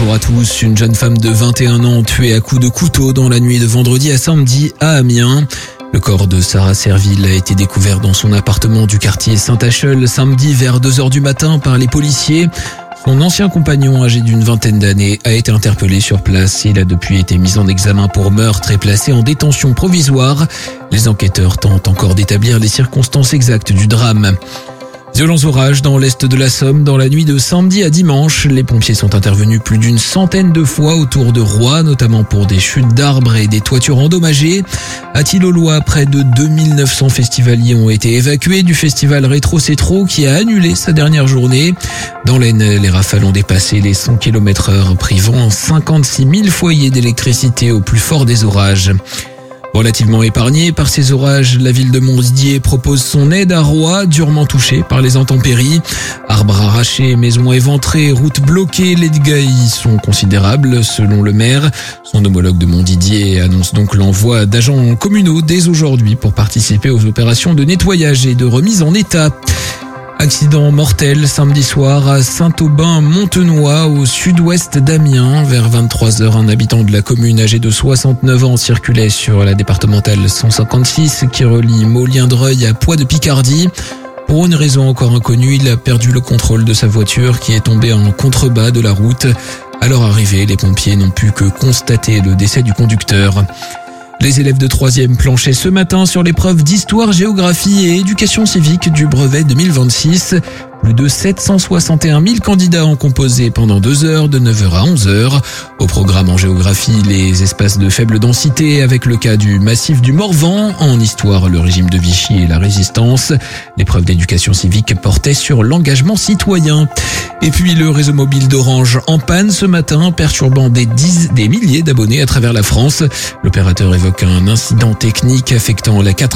bonjour à tous. Une jeune femme de 21 ans tuée à coups de couteau dans la nuit de vendredi à samedi à Amiens. Le corps de Sarah Serville a été découvert dans son appartement du quartier Saint-Acheul samedi vers 2h du matin par les policiers. Son ancien compagnon, âgé d'une vingtaine d'années, a été interpellé sur place. Il a depuis été mis en examen pour meurtre et placé en détention provisoire. Les enquêteurs tentent encore d'établir les circonstances exactes du drame. Violents orages dans l'est de la Somme dans la nuit de samedi à dimanche. Les pompiers sont intervenus plus d'une centaine de fois autour de Roye, notamment pour des chutes d'arbres et des toitures endommagées. À Tilloloy, près de 2900 festivaliers ont été évacués du festival Rétro C'est Trop qui a annulé sa dernière journée. Dans l'Aisne, les rafales ont dépassé les 100 km/h, privant 56 000 foyers d'électricité au plus fort des orages. Relativement épargnée par ces orages, la ville de Montdidier propose son aide à Roye, durement touchée par les intempéries. Arbres arrachés, maisons éventrées, routes bloquées, les dégâts y sont considérables selon le maire. Son homologue de Montdidier annonce donc l'envoi d'agents communaux dès aujourd'hui pour participer aux opérations de nettoyage et de remise en état. Accident mortel samedi soir à Saint-Aubin-Montenoy au sud-ouest d'Amiens. Vers 23h, un habitant de la commune âgé de 69 ans circulait sur la départementale 156 qui relie Molliendreuil à Poix-de-Picardie. Pour une raison encore inconnue, il a perdu le contrôle de sa voiture qui est tombée en contrebas de la route. À leur arrivée, les pompiers n'ont pu que constater le décès du conducteur. Les élèves de 3e planchaient ce matin sur l'épreuve d'histoire, géographie et éducation civique du brevet 2026. Plus de 761 000 candidats ont composé pendant 2 heures, de 9h à 11h. Au programme en géographie, les espaces de faible densité avec le cas du massif du Morvan. En histoire, le régime de Vichy et la résistance. L'épreuve d'éducation civique portait sur l'engagement citoyen. Et puis le réseau mobile d'Orange en panne ce matin, perturbant des milliers d'abonnés à travers la France. L'opérateur évoque un incident technique affectant la 4